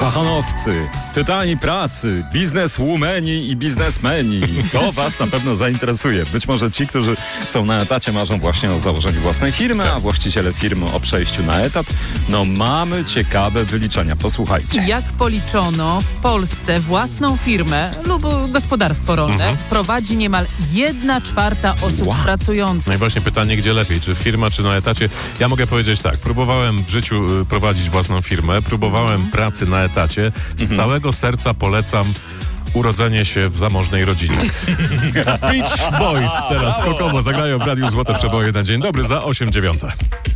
Bachanowcy, tytani pracy, bizneswomeni i biznesmeni. To was na pewno zainteresuje. Być może ci, którzy są na etacie, marzą właśnie o założeniu własnej firmy, a właściciele firmy o przejściu na etat. No mamy ciekawe wyliczenia. Posłuchajcie. Jak policzono, w Polsce własną firmę lub gospodarstwo rolne prowadzi niemal 1/4 osób pracujących. No i właśnie pytanie, gdzie lepiej, czy firma, czy na etacie? Ja mogę powiedzieć tak, próbowałem w życiu prowadzić własną firmę, próbowałem pracy na etacie. Z całego serca polecam urodzenie się w zamożnej rodzinie. Beach Boys teraz Kokomo zagrają w Radiu Złote Przeboje na dzień dobry za 8:09.